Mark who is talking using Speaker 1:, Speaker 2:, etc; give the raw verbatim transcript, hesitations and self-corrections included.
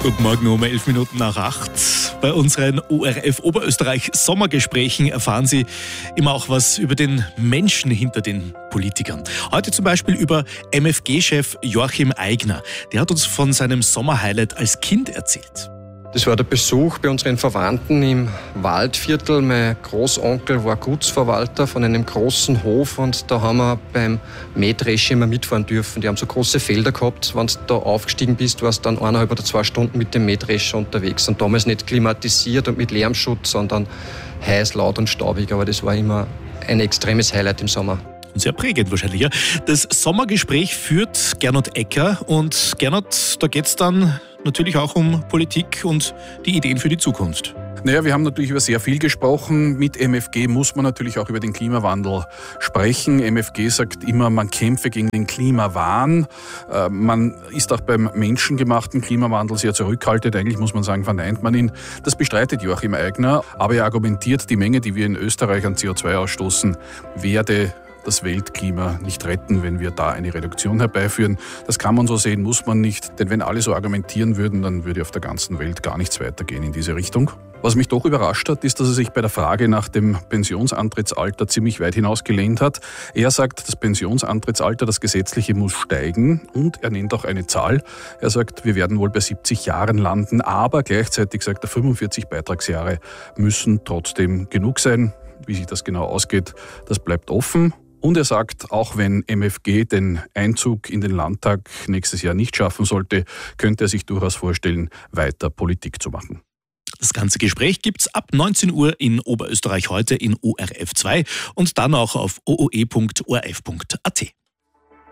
Speaker 1: Guten Morgen, um elf Minuten nach acht. Bei unseren O R F Oberösterreich Sommergesprächen erfahren Sie immer auch was über den Menschen hinter den Politikern. Heute zum Beispiel über M F G-Chef Joachim Aigner. Der hat uns von seinem Sommerhighlight als Kind erzählt.
Speaker 2: Das war der Besuch bei unseren Verwandten im Waldviertel. Mein Großonkel war Gutsverwalter von einem großen Hof und da haben wir beim Mähdrescher immer mitfahren dürfen. Die haben so große Felder gehabt. Wenn du da aufgestiegen bist, warst du dann eineinhalb oder zwei Stunden mit dem Mähdrescher unterwegs. Und damals nicht klimatisiert und mit Lärmschutz, sondern heiß, laut und staubig. Aber das war immer ein extremes Highlight im Sommer.
Speaker 1: Sehr prägend wahrscheinlich, ja. Das Sommergespräch führt Gernot Ecker. Und Gernot, da geht es dann natürlich auch um Politik und die Ideen für die Zukunft.
Speaker 3: Naja, wir haben natürlich über sehr viel gesprochen. Mit M F G muss man natürlich auch über den Klimawandel sprechen. M F G sagt immer, man kämpfe gegen den Klimawahn. Man ist auch beim menschengemachten Klimawandel sehr zurückhaltend. Eigentlich muss man sagen, verneint man ihn. Das bestreitet Joachim Aigner. Aber er argumentiert, die Menge, die wir in Österreich an C O zwei ausstoßen, werde das Weltklima nicht retten, wenn wir da eine Reduktion herbeiführen. Das kann man so sehen, muss man nicht. Denn wenn alle so argumentieren würden, dann würde auf der ganzen Welt gar nichts weitergehen in diese Richtung. Was mich doch überrascht hat, ist, dass er sich bei der Frage nach dem Pensionsantrittsalter ziemlich weit hinausgelehnt hat. Er sagt, das Pensionsantrittsalter, das gesetzliche, muss steigen und er nennt auch eine Zahl. Er sagt, wir werden wohl bei siebzig Jahren landen, aber gleichzeitig sagt er, fünfundvierzig Beitragsjahre müssen trotzdem genug sein. Wie sich das genau ausgeht, das bleibt offen. Und er sagt, auch wenn M F G den Einzug in den Landtag nächstes Jahr nicht schaffen sollte, könnte er sich durchaus vorstellen, weiter Politik zu machen.
Speaker 1: Das ganze Gespräch gibt's ab neunzehn Uhr in Oberösterreich heute in O R F zwei und dann auch auf o o e punkt o r f punkt a t.